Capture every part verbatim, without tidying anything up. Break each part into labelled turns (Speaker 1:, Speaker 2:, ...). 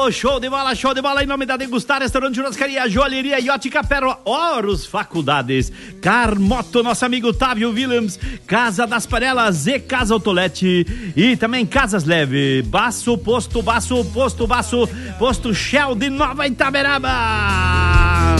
Speaker 1: bola, show de bola, show de bola. Em nome da Degustar, Restaurante Churrascaria, Joalheria e Ótica Pérola, Horus Faculdades, Carmoto, nosso amigo Távio Willems, Casa das Panelas e Casa Autolete e também Casas Leve, Baço, Posto Baço, Posto Baço, Posto Shell de Nova Itaberaba.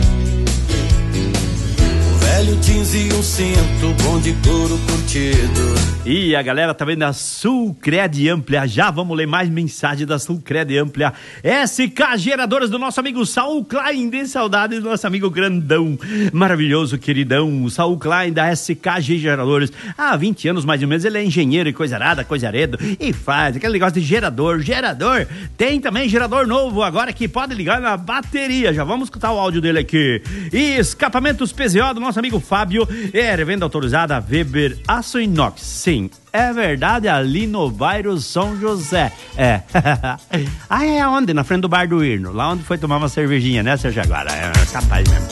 Speaker 2: Velho jeans e um cinto bom de couro curtido.
Speaker 1: E a galera também da Sulcred Amplia, já vamos ler mais mensagem da Sulcred Amplia. S K Geradoras do nosso amigo Saul Klein, de saudade do nosso amigo grandão, maravilhoso, queridão, Saul Klein da S K Geradores. Há vinte anos mais ou menos ele é engenheiro e coisa arada, coisa aredo, e faz aquele negócio de gerador, gerador. Tem também gerador novo agora que pode ligar na bateria, já vamos escutar o áudio dele aqui. E escapamentos P Z O do nosso amigo Fábio, é revenda autorizada Weber Aço Inox. Sim, é verdade, ali no bairro São José. É. Ah, é onde? Na frente do bar do Irno, lá onde foi tomar uma cervejinha, né, seu Jaguara? É capaz mesmo.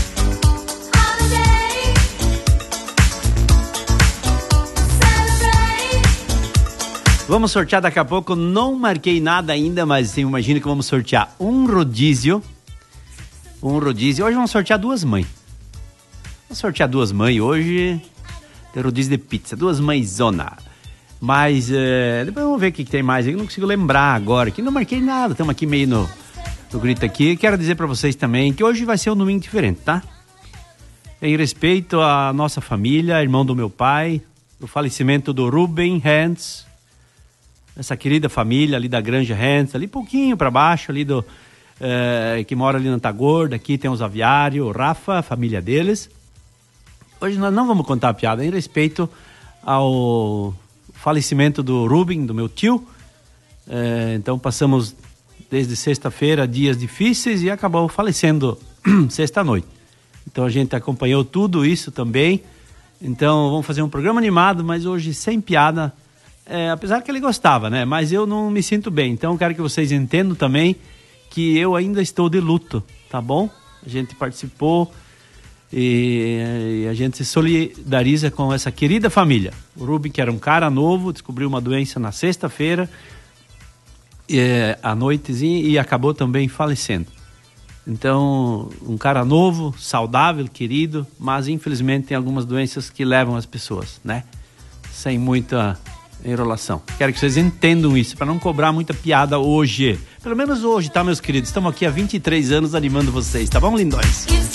Speaker 1: Vamos sortear daqui a pouco, não marquei nada ainda, mas imagino que vamos sortear um rodízio. Um rodízio, hoje vamos sortear duas mães. Vamos sortear duas mães hoje. Tem rodízio de pizza, duas mãezona. Mas é, depois vamos ver o que, que tem mais. Eu não consigo lembrar agora. Aqui não marquei nada. Estamos aqui meio no, no grito aqui. Quero dizer para vocês também que hoje vai ser um domingo diferente, tá? Em respeito à nossa família, irmão do meu pai, do falecimento do Ruben Hans, essa querida família ali da Granja Hans, ali pouquinho para baixo, ali do é, que mora ali na Tagorda. Aqui tem os aviários, o Rafa, a família deles. Hoje nós não vamos contar a piada em respeito ao falecimento do Ruben, do meu tio. É, então passamos desde sexta-feira dias difíceis e acabou falecendo sexta-noite. Então a gente acompanhou tudo isso também. Então vamos fazer um programa animado, mas hoje sem piada. É, apesar que ele gostava, né? Mas eu não me sinto bem. Então quero que vocês entendam também que eu ainda estou de luto, tá bom? A gente participou... E, e a gente se solidariza com essa querida família. O Ruben, que era um cara novo, descobriu uma doença na sexta-feira é, à noitezinha e acabou também falecendo. Então, um cara novo, saudável, querido, mas infelizmente tem algumas doenças que levam as pessoas, né? Sem muita enrolação. Quero que vocês entendam isso, para não cobrar muita piada hoje. Pelo menos hoje, tá, meus queridos? Estamos aqui há vinte e três anos animando vocês, tá bom, lindões?